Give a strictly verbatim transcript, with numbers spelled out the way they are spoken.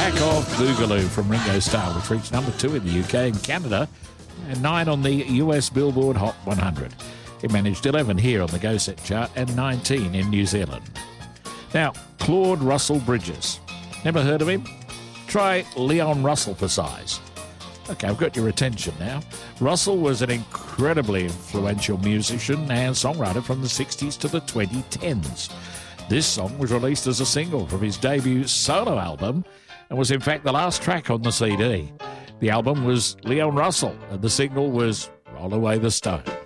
Back Off Boogaloo from Ringo Starr, which reached number two in the U K and Canada, and nine on the U S Billboard Hot one hundred. It managed eleven here on the Go Set chart and nineteen in New Zealand. Now, Claude Russell Bridges. Never heard of him? Try Leon Russell for size. Okay, I've got your attention now. Russell was an incredibly influential musician and songwriter from the sixties to the twenty tens. This song was released as a single from his debut solo album and was in fact the last track on the C D. The album was Leon Russell and the single was Roll Away the Stone.